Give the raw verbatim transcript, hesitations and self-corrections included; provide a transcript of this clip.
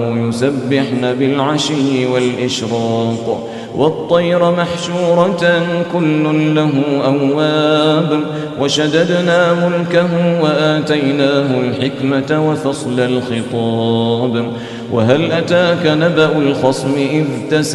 يسبحن بالعشي والإشراق والطير محشورة كل له أواب وشددنا ملكه وآتيناه الحكمة وفصل الخطاب وهل أتاك نبأ الخصم إذ تسأل